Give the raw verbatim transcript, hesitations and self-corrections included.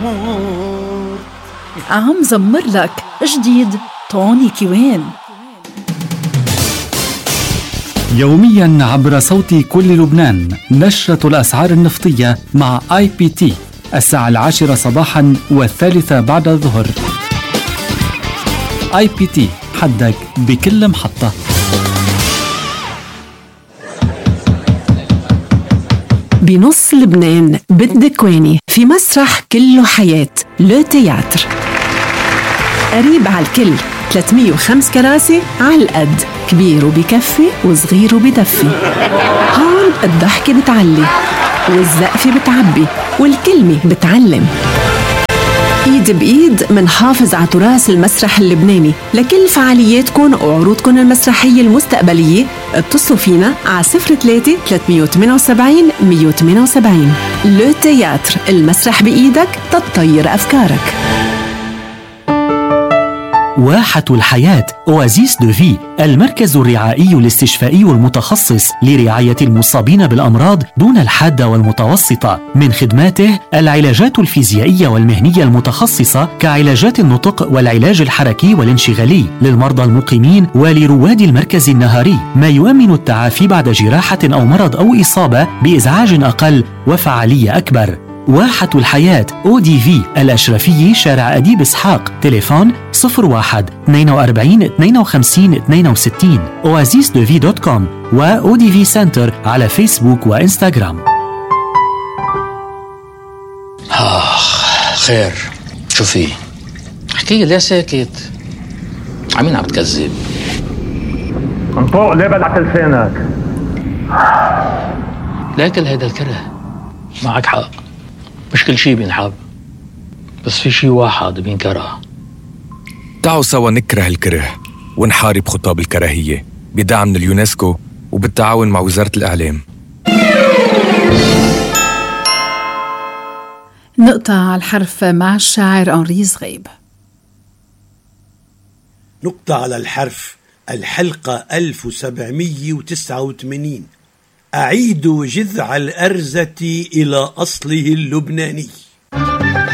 عم زمر لك جديد توني كيوان يومياً عبر صوت كل لبنان نشرة الأسعار النفطية مع آي بي تي الساعة العاشرة صباحاً والثالثة بعد الظهر. آي بي تي، حدك بكل محطة. بنص لبنان بالدكواني في مسرح كله حياة لو تياتر، قريب على الكل، ثلاثمية وخمسة كراسي على القد، كبير وبكفي وصغير وبدفي. هون الضحكة بتعلي والزقفة بتعبي والكلمة بتعلم. ايد بايد منحافظ على تراث المسرح اللبناني. لكل فعالياتكم وعروضكم المسرحية المستقبلية اتصلوا فينا على صفر ثلاثة ثلاثمية وثمانية وسبعين مية وثمانية وسبعين. لو تياتر، المسرح بإيدك تطير أفكارك. واحة الحياة أوازيس دو في، المركز الرعائي الاستشفائي المتخصص لرعاية المصابين بالأمراض دون الحادة والمتوسطة. من خدماته العلاجات الفيزيائية والمهنية المتخصصة كعلاجات النطق والعلاج الحركي والانشغالي للمرضى المقيمين ولرواد المركز النهاري، ما يؤمن التعافي بعد جراحة أو مرض أو إصابة بإزعاج أقل وفعالية أكبر. واحة الحياة أو دي في، الأشرفية، شارع أديب إسحاق، تليفون صفر واحد اثنين وأربعين اثنين وخمسين اثنين وستين. أوازيس دو في دوت كوم و أو دي في سنتر على فيسبوك وإنستغرام. آخ خير، شو في؟ احكي ليه ساكت؟ عمين عم تكذب؟ انطق، ليه بلعت لسانك؟ لاكل هيدا الكره. معك حق، مش كل شي بينحب، بس في شي واحد بينكره. تعالوا سوا نكره الكره ونحارب خطاب الكراهية بدعم من اليونسكو وبالتعاون مع وزارة الإعلام. نقطة على الحرف مع الشاعر أنري زغيب. نقطة على الحرف، الحلقة ألف وسبعمية وتسعة وثمانين. أعيد جذع الأرزة إلى أصله اللبناني.